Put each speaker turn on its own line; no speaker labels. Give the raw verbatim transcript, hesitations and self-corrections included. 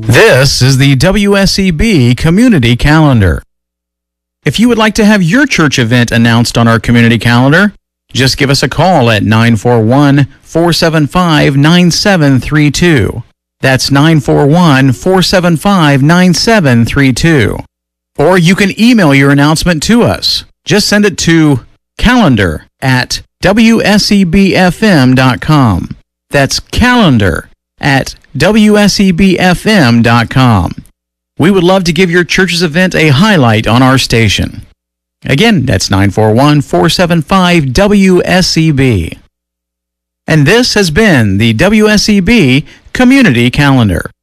This is the W S E B Community Calendar. If you would like to have your church event announced on our community calendar, just give us a call at nine four one, four seven five, nine seven three two. That's nine four one, four seven five, nine seven three two. Or you can email your announcement to us. Just send it to calendar at W S E B F M dot com. That's calendar at W S E B F M dot com. We would love to give your church's event a highlight on our station. Again, that's nine four one, four seven five, W S E B. And this has been the W S E B Community Calendar.